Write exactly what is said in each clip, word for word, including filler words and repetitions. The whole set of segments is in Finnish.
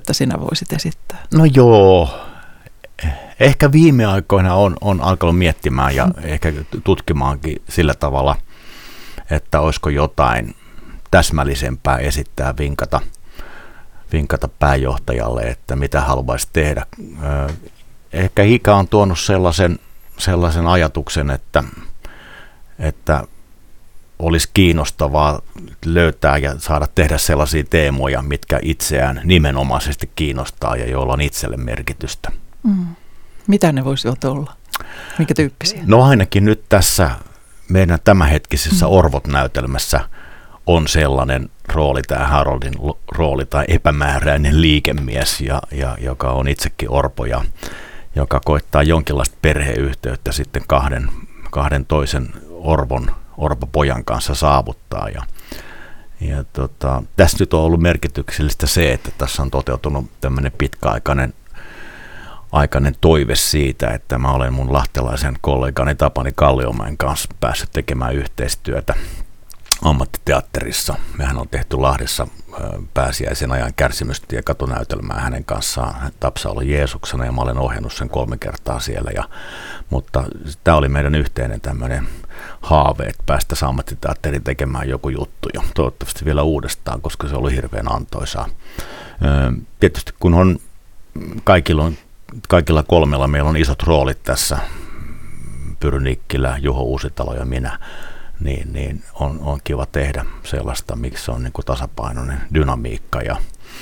yhteyttä sinä voisit esittää? No joo, ehkä viime aikoina on, on alkanut miettimään ja ehkä tutkimaankin sillä tavalla, että olisiko jotain täsmällisempää esittää, vinkata, vinkata pääjohtajalle, että mitä haluaisi tehdä. Ehkä ikä on tuonut sellaisen, sellaisen ajatuksen, että, että olisi kiinnostavaa löytää ja saada tehdä sellaisia teemoja, mitkä itseään nimenomaisesti kiinnostaa ja joilla on itselle merkitystä. Mm. Mitä ne voisivat olla? Minkä tyyppisiä? No ainakin nyt tässä meidän tämänhetkisessä mm. Orvot-näytelmässä on sellainen rooli, tämä Haroldin rooli tai epämääräinen liikemies, ja, ja, joka on itsekin orpo ja joka koittaa jonkinlaista perheyhteyttä sitten kahden, kahden toisen orvon, orpopojan kanssa saavuttaa. Ja, ja tota, tässä nyt on ollut merkityksellistä se, että tässä on toteutunut tämmöinen pitkäaikainen aikainen toive siitä, että mä olen mun lahtelaisen kollegani Tapani Kalliomäen kanssa päässyt tekemään yhteistyötä ammattiteatterissa. Mehän on tehty Lahdessa pääsiäisen ajan kärsimystie katunäytelmää hänen kanssaan. Tapsa oli Jeesuksena ja mä olen ohjannut sen kolme kertaa siellä. Ja, mutta tämä oli meidän yhteinen tämmöinen haave, että päästäisiin ammattiteatteriin tekemään joku juttu ja toivottavasti vielä uudestaan, koska se oli hirveän antoisaa. Tietysti kun on kaikilla, on, kaikilla kolmella meillä on isot roolit tässä, Pyry Nikkilä, Juho Uusitalo ja minä, niin, niin on, on kiva tehdä sellaista, miksi se on niin kuin tasapainoinen dynamiikka. Ja,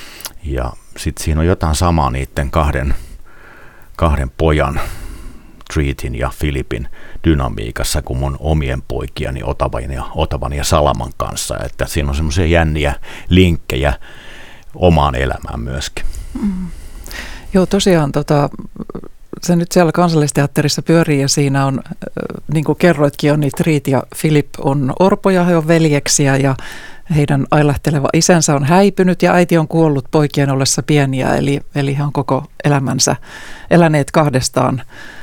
ja sitten siinä on jotain samaa niiden kahden, kahden pojan, Treatin ja Philipin dynamiikassa kuin mun omien poikiani Otavan ja, Otavan ja Salaman kanssa. Että siinä on semmoisia jänniä linkkejä omaan elämään myöskin. Mm. Joo, tosiaan tota, se nyt siellä Kansallisteatterissa pyörii ja siinä on, niin kuin kerroitkin jo, niin Treat ja Philip on orpoja, he on veljeksiä ja heidän ailahteleva isänsä on häipynyt ja äiti on kuollut poikien ollessa pieniä, eli, eli he on koko elämänsä eläneet kahdestaan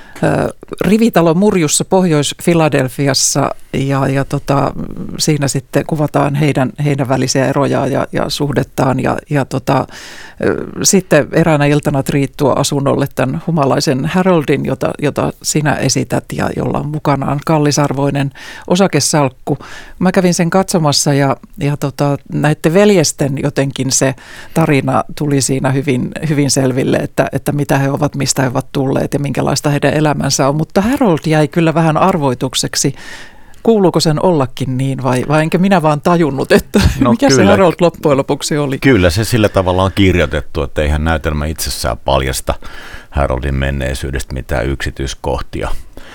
rivitalon murjussa Pohjois-Filadelfiassa ja, ja tota, siinä sitten kuvataan heidän, heidän välisiä eroja ja, ja suhdettaan ja, ja tota, sitten eräänä iltana Treat tuo asunnolle tämän humalaisen Haroldin, jota, jota sinä esität ja jolla on mukanaan kallisarvoinen osakesalkku. Mä kävin sen katsomassa ja, ja tota, näiden veljesten jotenkin se tarina tuli siinä hyvin, hyvin selville, että, että mitä he ovat, mistä he ovat tulleet ja minkälaista heidän elämänsä on, mutta Harold jäi kyllä vähän arvoitukseksi. Kuuluuko sen ollakin niin vai, vai enkä minä vaan tajunnut, että no mikä kyllä, se Harold loppujen lopuksi oli? Kyllä se sillä tavalla on kirjoitettu, että eihän näytelmä itsessään paljasta Haroldin menneisyydestä mitään yksityiskohtia.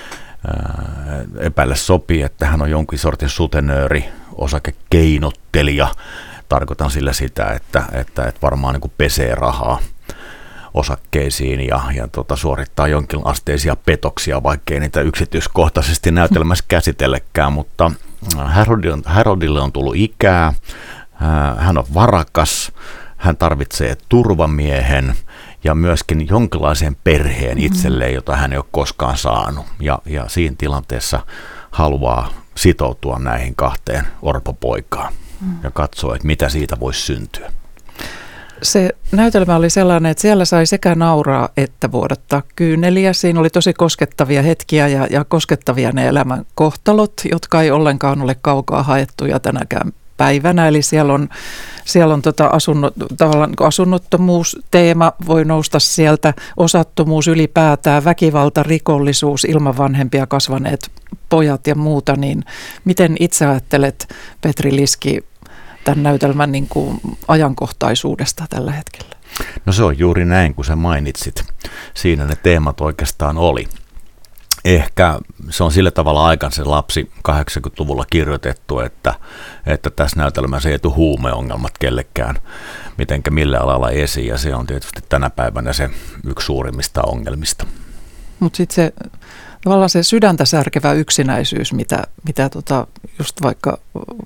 Ää, epäillä sopii, että hän on jonkin sortin sutenööri, osakekeinottelija. Tarkoitan sillä sitä, että, että, että varmaan niin kuin pesee rahaa osakkeisiin ja, ja tota, suorittaa jonkinasteisia petoksia, vaikkei niitä yksityiskohtaisesti näytelmässä käsitellekään, mutta Haroldille, Haroldille on tullut ikää, hän on varakas, hän tarvitsee turvamiehen ja myöskin jonkinlaisen perheen itselleen, jota hän ei ole koskaan saanut, ja, ja siinä tilanteessa haluaa sitoutua näihin kahteen orpopoikaan ja katsoa, että mitä siitä voisi syntyä. Se näytelmä oli sellainen, että siellä sai sekä nauraa että vuodattaa kyyneliä. Siinä oli tosi koskettavia hetkiä ja, ja koskettavia ne elämän kohtalot, jotka ei ollenkaan ole kaukaa haettuja tänäkään päivänä. Eli siellä on, siellä on tota asunnot, tavallaan asunnottomuusteema voi nousta sieltä, osattomuus ylipäätään, väkivalta, rikollisuus, ilman vanhempia kasvaneet pojat ja muuta. Niin miten itse ajattelet, Petri Liski, tämän näytelmän niin kuin ajankohtaisuudesta tällä hetkellä? No se on juuri näin, kun sä mainitsit. Siinä ne teemat oikeastaan oli. Ehkä se on sillä tavalla aikansa lapsi kahdeksankymmentäluvulla kirjoitettu, että, että tässä näytelmässä ei tule huumeongelmat kellekään mitenkä millä alalla esiin, ja se on tietysti tänä päivänä se yksi suurimmista ongelmista. Mutta sitten se tavallaan se sydäntä särkevä yksinäisyys, mitä, mitä tota just vaikka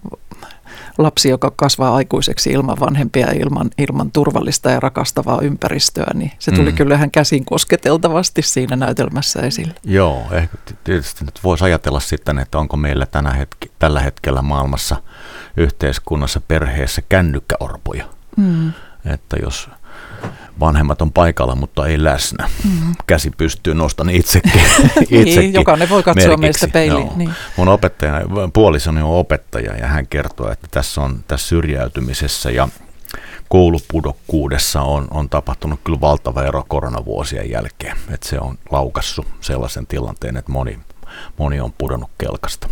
lapsi, joka kasvaa aikuiseksi ilman vanhempia ja ilman, ilman turvallista ja rakastavaa ympäristöä, niin se tuli mm. kyllä ihan käsin kosketeltavasti siinä näytelmässä esille. Joo, ehkä tietysti nyt voisi ajatella sitten, että onko meillä tänä hetki, tällä hetkellä maailmassa yhteiskunnassa perheessä kännykkäorpoja. Mm. Että jos vanhemmat on paikalla, mutta ei läsnä. Mm. Käsi pystyy, nostan itsekin. itsekin niin, jokainen voi katsoa merkiksi. meistä peiliin. Niin. Mun opettajana, puolisoni on opettaja ja hän kertoo, että tässä on tässä syrjäytymisessä ja koulupudokkuudessa on, on tapahtunut kyllä valtava ero koronavuosien jälkeen. Että se on laukassut sellaisen tilanteen, että moni, moni on pudonnut kelkasta.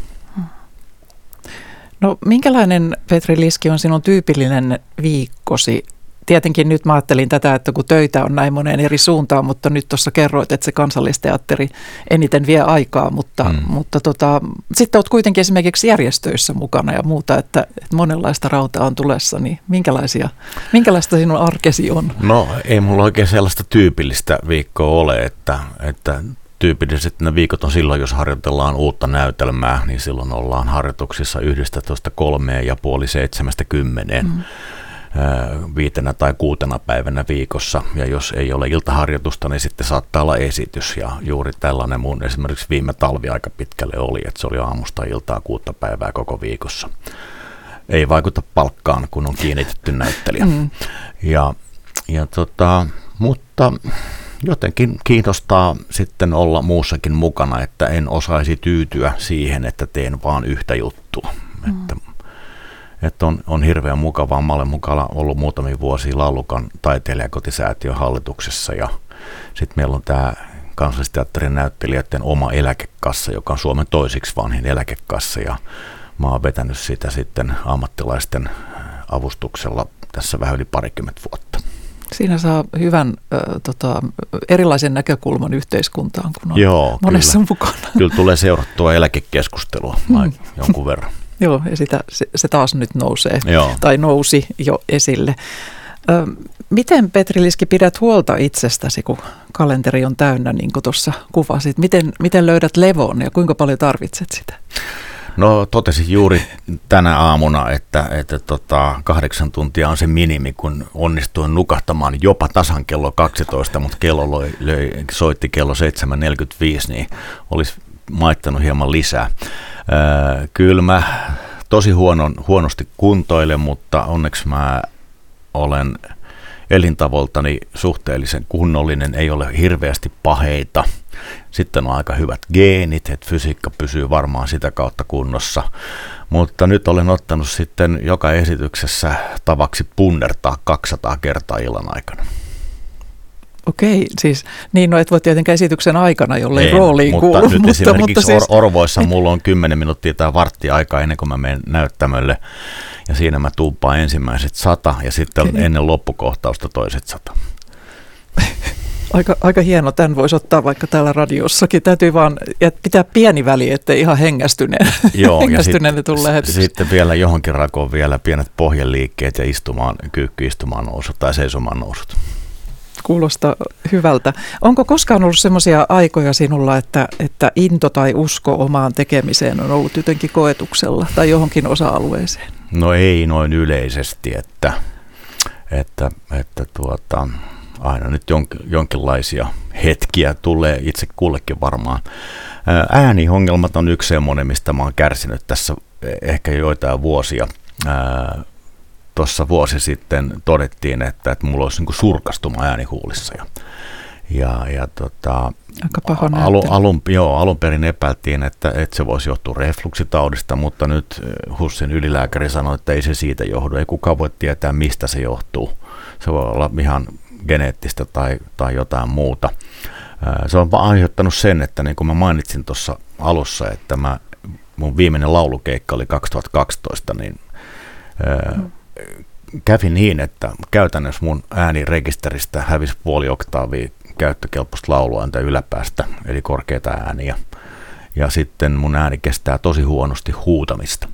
No minkälainen, Petri Liski, on sinun tyypillinen viikkosi? Tietenkin nyt mä ajattelin tätä, että kun töitä on näin moneen eri suuntaan, mutta nyt tuossa kerroit, että se Kansallisteatteri eniten vie aikaa, mutta, mm. mutta tota, sitten olet kuitenkin esimerkiksi järjestöissä mukana ja muuta, että, että monenlaista rautaa on tulessa, niin minkälaisia, minkälaista sinun arkesi on? No ei mulla oikein sellaista tyypillistä viikkoa ole, että, että tyypilliset ne viikot on silloin, jos harjoitellaan uutta näytelmää, niin silloin ollaan harjoituksissa yhdestätoista kolmeen ja puoli seitsemästä kymmeneen. Mm. viitenä tai kuutena päivänä viikossa, ja jos ei ole iltaharjoitusta, niin sitten saattaa olla esitys, ja juuri tällainen mun esimerkiksi viime talvi aika pitkälle oli, että se oli aamusta iltaa kuutta päivää koko viikossa. Ei vaikuta palkkaan, kun on kiinnitetty näyttelijä. Mm. Ja, ja tota, mutta jotenkin kiinnostaa sitten olla muussakin mukana, että en osaisi tyytyä siihen, että teen vaan yhtä juttua. Mm. Että Että on, on hirveän mukavaa. Mä olen mukana ollut muutamia vuosia Laulukan taiteilijakotisäätiön hallituksessa ja sitten meillä on tämä Kansallisteatterin näyttelijöiden oma eläkekassa, joka on Suomen toisiksi vanhin eläkekassa ja mä oon vetänyt sitä sitten ammattilaisten avustuksella tässä vähän yli parikymmentä vuotta. Siinä saa hyvän äh, tota, erilaisen näkökulman yhteiskuntaan, kun on Joo, monessa kyllä. mukana. Kyllä tulee seurattua eläkekeskustelua hmm. jonkun verran. Joo, ja sitä, se, se taas nyt nousee, Joo. tai nousi jo esille. Ö, miten, Petri Liski, pidät huolta itsestäsi, kun kalenteri on täynnä, niin kuin tuossa kuvasit? Miten, miten löydät levon ja kuinka paljon tarvitset sitä? No totesin juuri tänä aamuna, että, että tota, kahdeksan tuntia on se minimi, kun onnistuin nukahtamaan jopa tasan kello kaksitoista, mutta kello löi, löi, soitti kello seitsemän neljäkymmentäviisi, niin olisi maittanut hieman lisää. Öö, kyllä mä tosi huonon, huonosti kuntoilen, mutta onneksi mä olen elintavoiltani suhteellisen kunnollinen, ei ole hirveästi paheita. Sitten on aika hyvät geenit, että fysiikka pysyy varmaan sitä kautta kunnossa. Mutta nyt olen ottanut sitten joka esityksessä tavaksi punnertaa kaksisataa kertaa illan aikana. Okei, siis niin, no et voi tietenkään esityksen aikana, jollei en, rooliin mutta kuulu. Nyt mutta, esimerkiksi mutta siis Or- Orvoissa mulla on kymmenen minuuttia tai varttia aikaa ennen kuin mä menen näyttämölle. Ja siinä mä tuuppaan ensimmäiset sata ja sitten okay. ennen loppukohtausta toiset sata. Aika, aika hieno, tämän voisi ottaa vaikka täällä radiossakin. Täytyy vaan pitää pieni väli, ettei ihan hengästyneen, Joo, hengästyneen tule lähetyksessä. Sitten vielä johonkin rakoon vielä pienet pohjeliikkeet ja istumaan, kyykky istumaan nousut tai seisomaan nousut. Kuulostaa hyvältä. Onko koskaan ollut semmoisia aikoja sinulla, että, että into tai usko omaan tekemiseen on ollut jotenkin koetuksella tai johonkin osa-alueeseen? No ei noin yleisesti, että, että, että tuota, aina nyt jonkin, jonkinlaisia hetkiä tulee itse kullekin varmaan. Ääniongelmat on yksi semmoinen, mistä mä oon kärsinyt tässä ehkä joitain vuosia. Tuossa vuosi sitten todettiin, että, että mulla olisi niin kuin surkastuma äänihuulissa. Ja, ja, ja tota, aika paha alu, alun, joo, alun perin epäiltiin, että, että se voisi johtua refluksitaudista, mutta nyt HUSin ylilääkäri sanoi, että ei se siitä johdu. Ei kukaan voi tietää, mistä se johtuu. Se voi olla ihan geneettistä tai, tai jotain muuta. Se on aiheuttanut sen, että niin kuin mä mainitsin tuossa alussa, että mä, mun viimeinen laulukeikka oli kaksituhattakaksitoista, niin mm. kävi niin, että käytännössä mun äänirekisteristä hävisi puoli oktaavia käyttökelpoista lauluääntä yläpäästä, eli korkeita ääniä. Ja sitten mun ääni kestää tosi huonosti huutamista.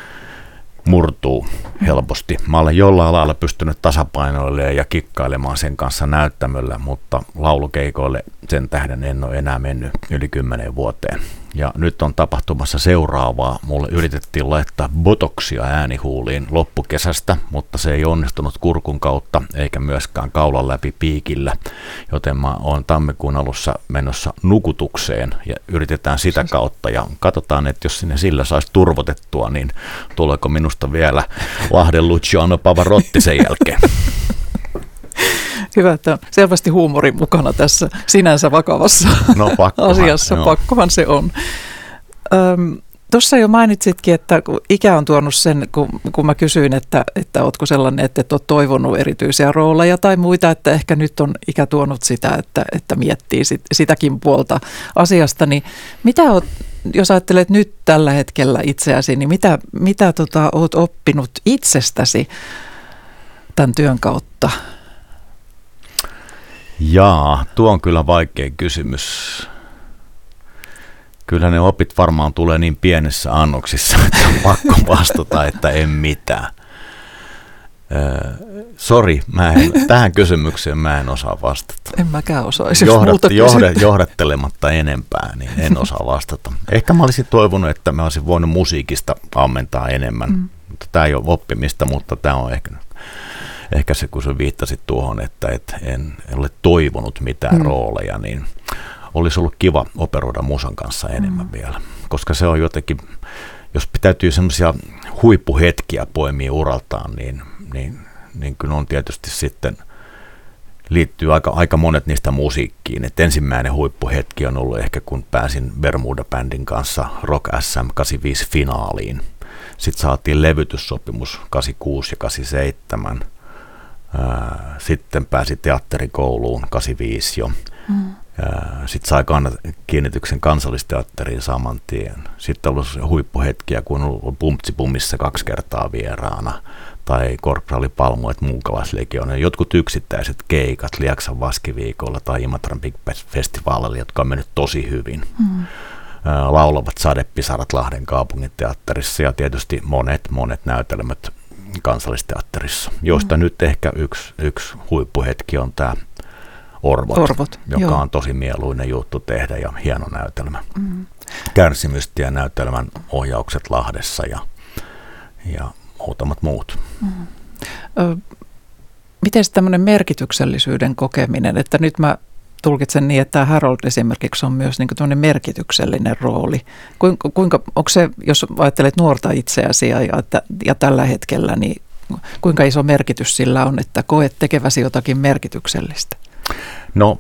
Murtuu helposti. Mä olen jollain lailla pystynyt tasapainoilemaan ja kikkailemaan sen kanssa näyttämöllä, mutta laulukeikoille sen tähden en ole enää mennyt yli kymmeneen vuoteen. Ja nyt on tapahtumassa seuraavaa. Mulle yritettiin laittaa botoksia äänihuuliin loppukesästä, mutta se ei onnistunut kurkun kautta eikä myöskään kaulan läpi piikillä. Joten mä oon tammikuun alussa menossa nukutukseen ja yritetään sitä kautta. Ja katsotaan, että jos sinne sillä saisi turvotettua, niin tuleeko minusta vielä Lahden Luciano Pavarotti sen jälkeen. Hyvä, että on selvästi huumori mukana tässä sinänsä vakavassa no, pakkohan, asiassa. joo. Pakkohan se on. Öm, Tuossa jo mainitsitkin, että ikä on tuonut sen, kun, kun mä kysyin, että, että ootko sellainen, että et ole toivonut erityisiä rooleja tai muita, että ehkä nyt on ikä tuonut sitä, että, että miettii sit, sitäkin puolta asiasta. Niin mitä oot, jos ajattelet nyt tällä hetkellä itseäsi, niin mitä, mitä tota, oot oppinut itsestäsi tämän työn kautta? Jaa, tuo on kyllä vaikea kysymys. Kyllä ne opit varmaan tulee niin pienessä annoksissa, että on pakko vastata, että en mitään. Öö, sori, mä en, tähän kysymykseen mä en osaa vastata. En mäkään osaisi. Johdat, johda, johdattelematta enempää, niin en osaa vastata. Ehkä mä olisin toivonut, että mä olisin voinut musiikista ammentaa enemmän. Mm. Tämä ei ole oppimista, mutta tämä on ehkä, ehkä se, kun sä viittasit tuohon, että et en, en ole toivonut mitään mm. rooleja, niin olisi ollut kiva operoida musan kanssa enemmän mm. vielä, koska se on jotenkin, jos täytyy semmoisia huippuhetkiä poimia uraltaan, niin, niin, niin kyllä on tietysti sitten, liittyy aika, aika monet niistä musiikkiin. Et ensimmäinen huippuhetki on ollut ehkä, kun pääsin Bermuda-bändin kanssa Rock S M kahdeksankymmentäviisi finaaliin. Sitten saatiin levytyssopimus kahdeksankymmentäkuusi ja kahdeksankymmentäseitsemän. Sitten pääsi teatterikouluun kahdeksankymmentäviisi jo. Mm. Sitten sai kiinnityksen Kansallisteatteriin saman tien. Sitten on ollut huippuhetkiä, kun on ollut Bumtsibumissa kaksi kertaa vieraana, tai Korporaali Palmuet Muukalaislegioona. Jotkut yksittäiset keikat Lieksan Vaskiviikolla tai Imatran Big Festivaalilla, jotka on mennyt tosi hyvin. Mm. Laulavat sadepisarat Lahden kaupunginteatterissa ja tietysti monet, monet näytelmät Kansallisteatterissa, joista mm. nyt ehkä yksi, yksi huippuhetki on tämä Orvot, Orvot joka joo. on tosi mieluinen juttu tehdä ja hieno näytelmä. Mm. Kärsimystien näytelmän ohjaukset Lahdessa ja, ja muutamat muut. Mm. Ö, miten tämmöinen merkityksellisyyden kokeminen, että nyt mä tulkitsen niin, että Harold esimerkiksi on myös niin kuin tämmöinen merkityksellinen rooli. Kuinka, kuinka, onko se, jos ajattelet nuorta itseäsi ja, ja, ja tällä hetkellä, niin kuinka iso merkitys sillä on, että koet tekeväsi jotakin merkityksellistä? No,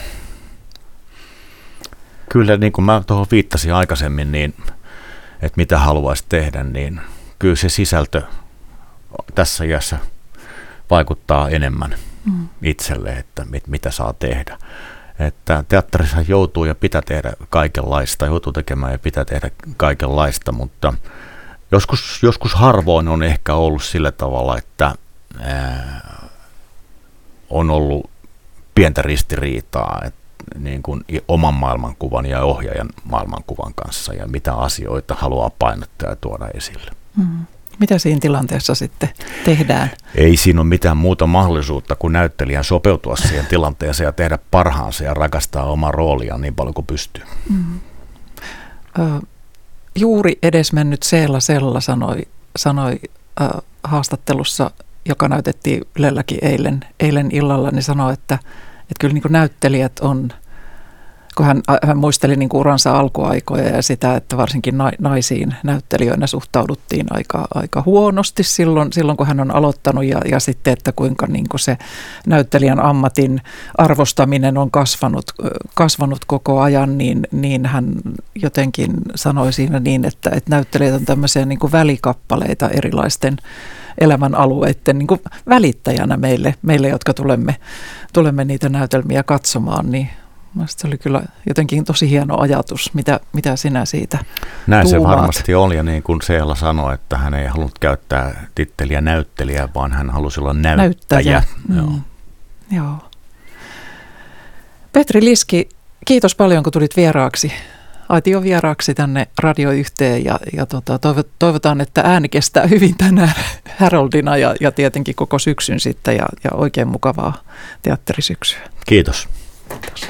kyllä niin kuin mä tuohon viittasin aikaisemmin, niin että mitä haluaisi tehdä, niin kyllä se sisältö tässä iässä vaikuttaa enemmän mm. itselle, että mit, mitä saa tehdä. Että teatterissa joutuu ja pitää tehdä kaikenlaista, joutuu tekemään ja pitää tehdä kaikenlaista, mutta joskus, joskus harvoin on ehkä ollut sillä tavalla, että ää, on ollut pientä ristiriitaa että niin kuin oman maailmankuvan ja ohjaajan maailmankuvan kanssa ja mitä asioita haluaa painottaa ja tuoda esille. Mm. Mitä siinä tilanteessa sitten tehdään? Ei siinä ole mitään muuta mahdollisuutta kuin näyttelijän sopeutua siihen tilanteeseen ja tehdä parhaansa ja rakastaa omaa rooliaan niin paljon kuin pystyy. Mm. Ö, juuri edesmennyt Seela Sella sanoi, sanoi ö, haastattelussa, joka näytettiin Ylelläkin eilen, eilen illalla, niin sanoi, että, että kyllä niin kuin näyttelijät on, kun hän, hän muisteli niin kuin uransa alkuaikoja ja sitä, että varsinkin naisiin näyttelijöinä suhtauduttiin aika, aika huonosti silloin, silloin, kun hän on aloittanut ja, ja sitten, että kuinka niin kuin se näyttelijän ammatin arvostaminen on kasvanut, kasvanut koko ajan, niin, niin hän jotenkin sanoi siinä niin, että, että näyttelijät on tämmöisiä niin kuin välikappaleita erilaisten elämän alueiden niin kuin välittäjänä meille, meille, jotka tulemme, tulemme niitä näytelmiä katsomaan, niin se oli kyllä jotenkin tosi hieno ajatus. Mitä, mitä sinä siitä Näin tuumaat? Se varmasti oli, ja niin kuin Seela sanoi, että hän ei halunnut käyttää titteliä näyttelijä, vaan hän halusi olla näyttäjä. näyttäjä. Mm. Joo. Joo. Petri Liski, kiitos paljon, kun tulit vieraaksi. Aition vieraaksi tänne radioyhteen ja, ja tota, toivotaan, että ääni kestää hyvin tänään Haroldina ja, ja tietenkin koko syksyn sitten ja, ja oikein mukavaa teatterisyksyä. Kiitos. Kiitos.